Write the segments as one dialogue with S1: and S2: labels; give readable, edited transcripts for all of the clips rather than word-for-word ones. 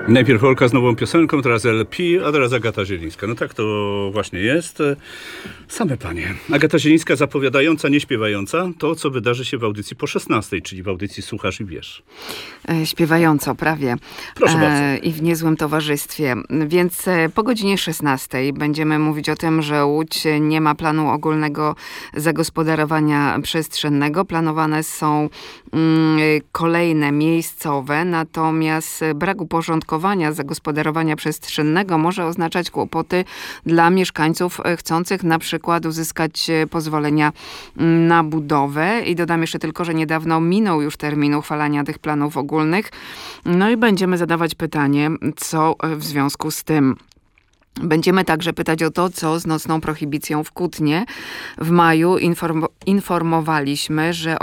S1: Najpierw Olka z nową piosenką, teraz LP, a teraz Agata Zielińska. No tak to właśnie jest. Same panie. Agata Zielińska zapowiadająca, nie śpiewająca to, co wydarzy się w audycji po 16, czyli w audycji Słuchasz i Wiesz.
S2: Śpiewająco, prawie.
S1: Proszę bardzo.
S2: I w niezłym towarzystwie. Więc po godzinie 16 będziemy mówić o tym, że Łódź nie ma planu ogólnego zagospodarowania przestrzennego. Planowane są kolejne miejscowe, natomiast brak uporządkowania zagospodarowania przestrzennego może oznaczać kłopoty dla mieszkańców chcących na przykład uzyskać pozwolenia na budowę. I dodam jeszcze tylko, że niedawno minął już termin uchwalania tych planów ogólnych. No i będziemy zadawać pytanie, co w związku z tym. Będziemy także pytać o to, co z nocną prohibicją w Kutnie. W maju informowaliśmy, że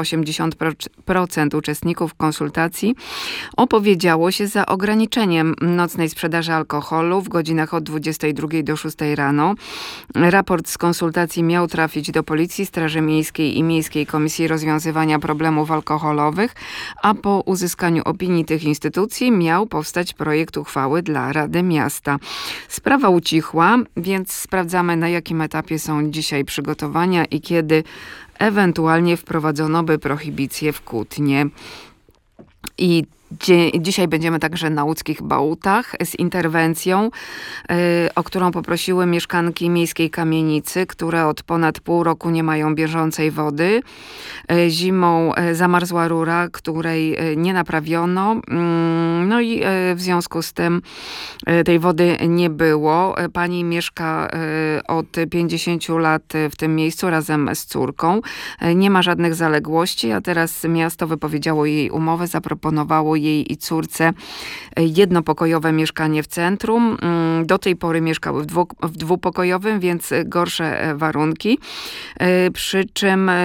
S2: 80% uczestników konsultacji opowiedziało się za ograniczeniem nocnej sprzedaży alkoholu w godzinach od 22 do 6 rano. Raport z konsultacji miał trafić do Policji, Straży Miejskiej i Miejskiej Komisji Rozwiązywania Problemów Alkoholowych, a po uzyskaniu opinii tych instytucji miał powstać projekt uchwały dla Rady Miasta. Sprawa ucichła, więc sprawdzamy, na jakim etapie są dzisiaj przygotowania i kiedy ewentualnie wprowadzono by prohibicję w Kutnie. I dzisiaj będziemy także na łódzkich Bałutach z interwencją, o którą poprosiły mieszkanki miejskiej kamienicy, które od ponad pół roku nie mają bieżącej wody. Zimą zamarzła rura, której nie naprawiono. No i w związku z tym tej wody nie było. Pani mieszka od 50 lat w tym miejscu razem z córką. Nie ma żadnych zaległości, a teraz miasto wypowiedziało jej umowę, zaproponowało jej i córce jednopokojowe mieszkanie w centrum. Do tej pory mieszkały w dwupokojowym, więc gorsze warunki. Przy czym